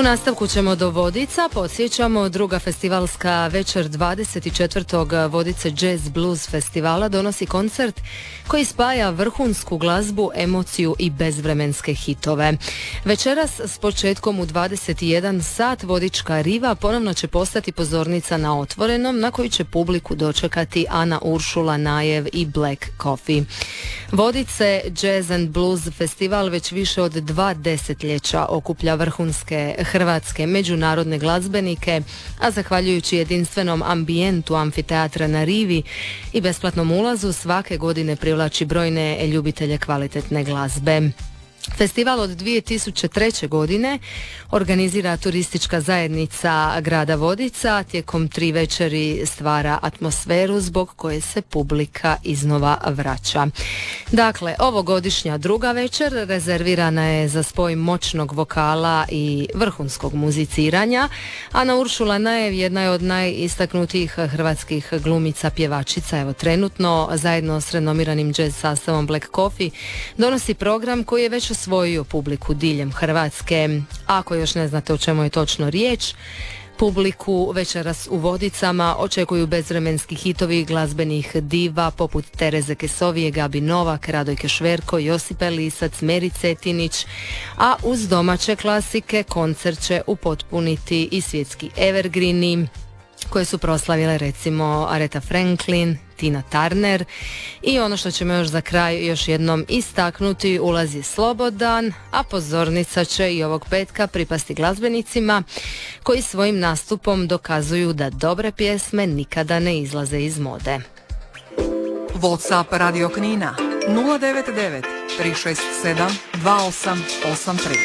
nastavku ćemo do Vodica. Podsjećamo, druga festivalska večer 24. Vodice Jazz Blues festivala donosi koncert koji spaja vrhunsku glazbu, emociju i bezvremenske hitove. Večeras s početkom u 21 sat Vodička riva ponovno će postati pozornica na otvorenom, na koju će publiku dočekati Ana Uršula Najev i Black Coffee. Vodice Jazz and Blues festival već više od 2 desetljeća okuplja vrhunske hrvatske međunarodne glazbenike, a zahvaljujući jedinstvenom ambijentu amfiteatra na rivi i besplatnom ulazu svake godine privlači brojne ljubitelje kvalitetne glazbe. Festival od 2003. godine organizira turistička zajednica grada Vodica, tijekom 3 večeri stvara atmosferu zbog koje se publika iznova vraća. Dakle, ovogodišnja druga večer rezervirana je za spoj moćnog vokala i vrhunskog muziciranja. Ana Uršula Najev jedna je od najistaknutijih hrvatskih glumica, pjevačica. Evo, trenutno zajedno s renomiranim jazz sastavom Black Coffee donosi program koji je već osvojio publiku diljem Hrvatske. Ako još ne znate o čemu je točno riječ, publiku večeras u Vodicama očekuju bezvremenski hitovi glazbenih diva poput Tereze Kesovije, Gabi Novak, Radojke Šverko, Josipe Lisac, Meri Cetinić, a uz domaće klasike koncert će upotpuniti i svjetski evergreeni koje su proslavile recimo Aretha Franklin, Tina Turner. I ono što ćemo još za kraj još jednom istaknuti, ulaz je slobodan, a pozornica će i ovog petka pripasti glazbenicima koji svojim nastupom dokazuju da dobre pjesme nikada ne izlaze iz mode. WhatsApp Radio Knina 099 367 2883.